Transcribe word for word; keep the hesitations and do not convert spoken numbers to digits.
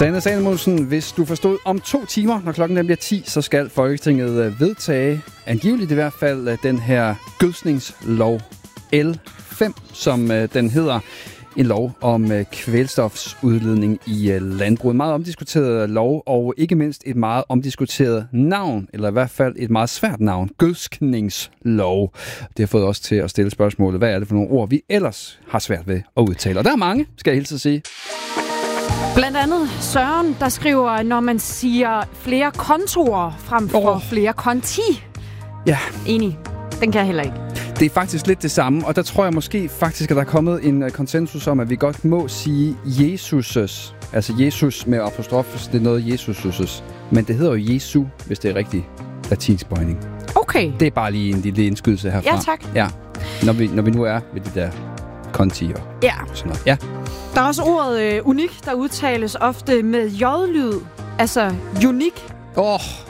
Sanne Salomonsen, hvis du forstod om to timer, når klokken bliver ti, så skal Folketinget vedtage, angiveligt i hvert fald, den her gødskningslov L fem, som den hedder. En lov om kvælstofsudledning i landbruget. En meget omdiskuteret lov, og ikke mindst et meget omdiskuteret navn, eller i hvert fald et meget svært navn. Gødskningslov. Det har fået os til at stille spørgsmålet, hvad er det for nogle ord, vi ellers har svært ved at udtale. Og der er mange, skal jeg hilse at sige. Blandt andet Søren, der skriver, når man siger flere kontorer frem for oh. flere konti. Ja. Enig. Den kan jeg heller ikke. Det er faktisk lidt det samme, og der tror jeg måske faktisk, at der er kommet en konsensus om, at vi godt må sige Jesus'. Altså Jesus med apostrof, det er noget Jesus'. Men det hedder jo Jesu, hvis det er rigtig latinsk bøjning. Okay. Det er bare lige en lille indskydelse herfra. Ja, tak. Ja, når vi, når vi nu er ved de der konti og ja. sådan noget. Ja. Der er også ordet øh, unik, der udtales ofte med J-lyd. Altså unik. Åh. Oh.